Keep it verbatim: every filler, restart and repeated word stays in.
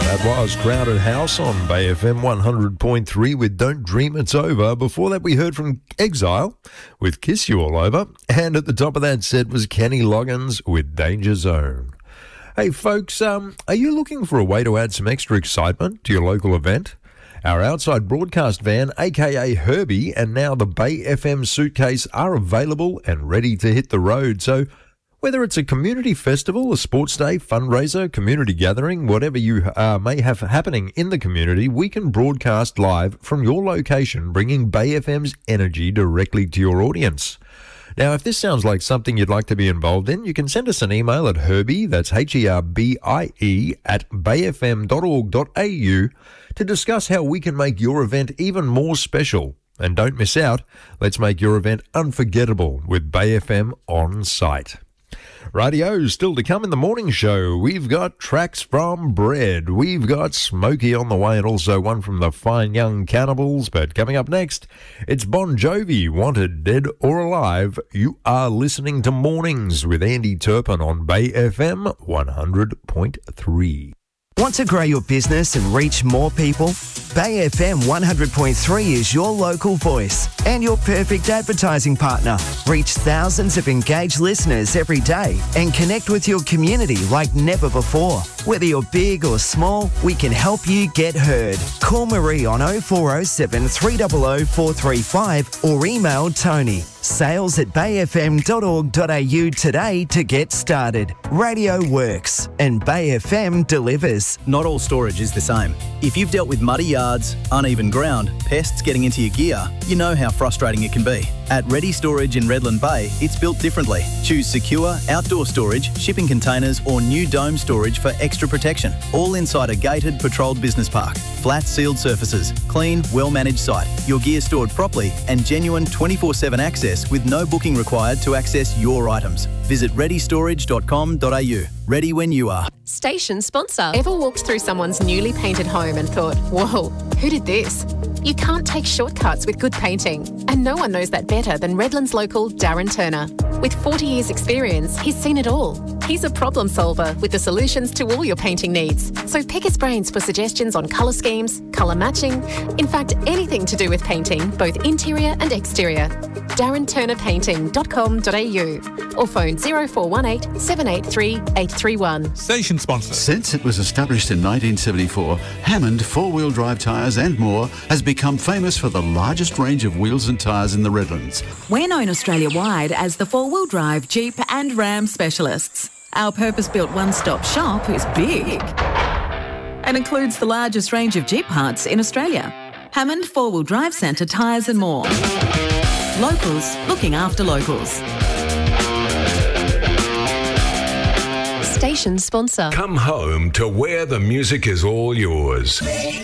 That was Crowded House on Bay F M one hundred point three with Don't Dream It's Over. Before that, we heard from Exile with Kiss You All Over. And at the top of that set was Kenny Loggins with Danger Zone. Hey, folks, um, are you looking for a way to add some extra excitement to your local event? Our outside broadcast van, aka Herbie, and now the Bay F M suitcase are available and ready to hit the road. So whether it's a community festival, a sports day, fundraiser, community gathering, whatever you uh, may have happening in the community, we can broadcast live from your location, bringing Bay F M's energy directly to your audience. Now, if this sounds like something you'd like to be involved in, you can send us an email at Herbie, that's H E R B I E, at bay f m dot org dot a u to discuss how we can make your event even more special. And don't miss out, let's make your event unforgettable with Bay F M on site. Radio still to come in the morning show. We've got tracks from Bread. We've got Smokey on the way and also one from the Fine Young Cannibals. But coming up next, it's Bon Jovi, Wanted, Dead or Alive. You are listening to Mornings with Andy Turpin on Bay F M one hundred point three. Want to grow your business and reach more people? Bay F M one hundred point three is your local voice and your perfect advertising partner. Reach thousands of engaged listeners every day and connect with your community like never before. Whether you're big or small, we can help you get heard. Call Marie on oh four oh seven, three hundred, four three five or email Tony. Sales at bay f m dot org dot a u today to get started. Radio works and Bay F M delivers. Not all storage is the same. If you've dealt with muddy yards, uneven ground, pests getting into your gear, you know how frustrating it can be. At Ready Storage in Redland Bay, it's built differently. Choose secure outdoor storage, shipping containers or new dome storage for extra protection. All inside a gated, patrolled business park. Flat sealed surfaces, clean, well-managed site, your gear stored properly and genuine twenty-four seven access with no booking required to access your items. Visit ready storage dot com dot a u. Ready when you are. Station sponsor. Ever walked through someone's newly painted home and thought, whoa, who did this? You can't take shortcuts with good painting. And no one knows that better than Redland's local Darren Turner. With forty years experience, he's seen it all. He's a problem solver with the solutions to all your painting needs. So pick his brains for suggestions on colour schemes, colour matching, in fact, anything to do with painting, both interior and exterior. darren turner painting dot com dot a u or phone oh four one eight, seven eight three, eight three one. Station sponsor. Since it was established in nineteen seventy-four, Hammond four-wheel drive tyres and more has become famous for the largest range of wheels and tyres in the Redlands. We're known Australia-wide as the four-wheel drive Jeep and Ram specialists. Our purpose-built one-stop shop is big and includes the largest range of Jeep parts in Australia. Hammond Four-Wheel Drive Centre tyres and more. Locals looking after locals. Station sponsor. Come home to where the music is all yours.